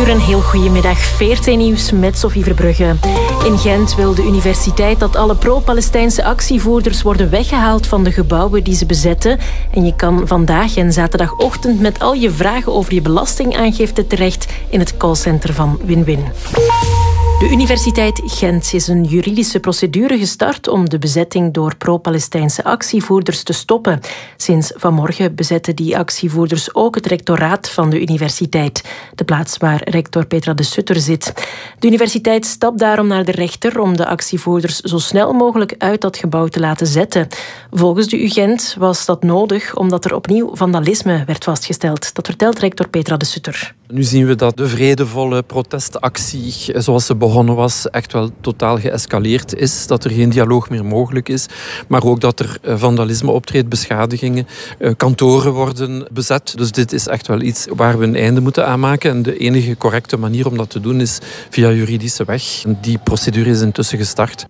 uur, een heel goedemiddag. VRT Nieuws met Sophie Verbrugge. In Gent wil de universiteit dat alle pro-Palestijnse actievoerders worden weggehaald van de gebouwen die ze bezetten. En je kan vandaag en zaterdagochtend met al je vragen over je belastingaangifte terecht in het callcenter van Win-Win. De Universiteit Gent is een juridische procedure gestart om de bezetting door pro-Palestijnse actievoerders te stoppen. Sinds vanmorgen bezetten die actievoerders ook het rectoraat van de universiteit, de plaats waar rector Petra de Sutter zit. De universiteit stapt daarom naar de rechter om de actievoerders zo snel mogelijk uit dat gebouw te laten zetten. Volgens de UGent was dat nodig omdat er opnieuw vandalisme werd vastgesteld. Dat vertelt rector Petra de Sutter. Nu zien we dat de vredevolle protestactie, zoals ze begonnen was, echt wel totaal geëscaleerd is. Dat er geen dialoog meer mogelijk is. Maar ook dat er vandalisme optreedt, beschadigingen, kantoren worden bezet. Dus dit is echt wel iets waar we een einde moeten aan maken. En de enige correcte manier om dat te doen is via juridische weg. Die procedure is intussen gestart.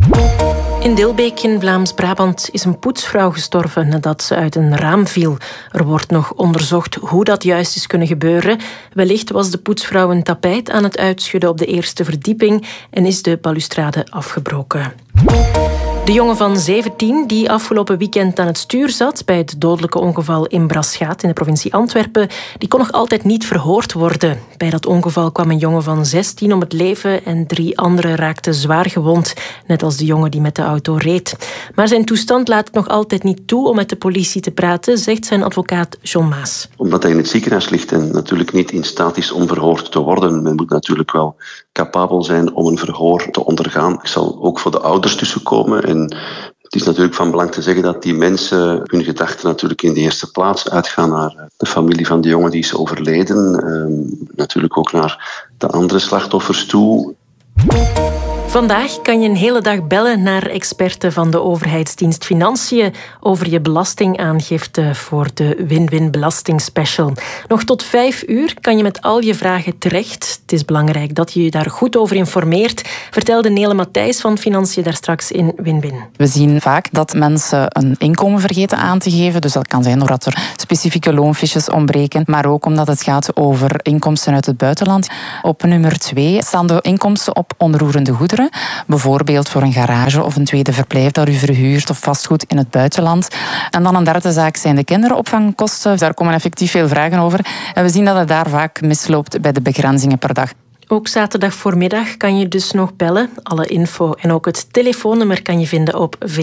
In Dilbeek in Vlaams-Brabant is een poetsvrouw gestorven nadat ze uit een raam viel. Er wordt nog onderzocht hoe dat juist is kunnen gebeuren. Wellicht was de poetsvrouw een tapijt aan het uitschudden op de eerste verdieping en is de balustrade afgebroken. De jongen van 17 die afgelopen weekend aan het stuur zat bij het dodelijke ongeval in Braschaat in de provincie Antwerpen, die kon nog altijd niet verhoord worden. Bij dat ongeval kwam een jongen van 16 om het leven en 3 anderen raakten zwaar gewond, net als de jongen die met de auto reed. Maar zijn toestand laat het nog altijd niet toe om met de politie te praten, zegt zijn advocaat John Maas. Omdat hij in het ziekenhuis ligt en natuurlijk niet in staat is om verhoord te worden. Men moet natuurlijk wel capabel zijn om een verhoor te ondergaan. Ik zal ook voor de ouders tussenkomen. En het is natuurlijk van belang te zeggen dat die mensen hun gedachten natuurlijk in de eerste plaats uitgaan naar de familie van de jongen die is overleden. Natuurlijk ook naar de andere slachtoffers toe. Vandaag kan je een hele dag bellen naar experten van de overheidsdienst Financiën over je belastingaangifte voor de Win-Win Belastingspecial. Nog tot 5 uur kan je met al je vragen terecht. Het is belangrijk dat je je daar goed over informeert, vertelde Nele Matthijs van Financiën daar straks in Win-Win. We zien vaak dat mensen een inkomen vergeten aan te geven. Dus dat kan zijn doordat er specifieke loonfiches ontbreken, maar ook omdat het gaat over inkomsten uit het buitenland. Op nummer 2 staan de inkomsten op onroerende goederen. Bijvoorbeeld voor een garage of een tweede verblijf dat u verhuurt of vastgoed in het buitenland. En dan een derde zaak zijn de kinderopvangkosten. Daar komen effectief veel vragen over. En we zien dat het daar vaak misloopt bij de begrenzingen per dag. Ook zaterdag voormiddag kan je dus nog bellen. Alle info en ook het telefoonnummer kan je vinden op